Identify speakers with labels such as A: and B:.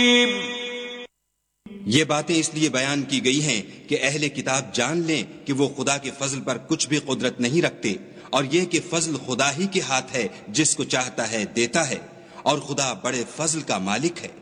A: ये बातें इसलिए बयान की गई हैं कि अहले किताब जान लें कि वो खुदा के फजल पर कुछ भी कुदरत नहीं रखते, और ये कि फजल खुदा ही के हाथ है, जिसको चाहता है देता है, और खुदा बड़े फजल का मालिक है।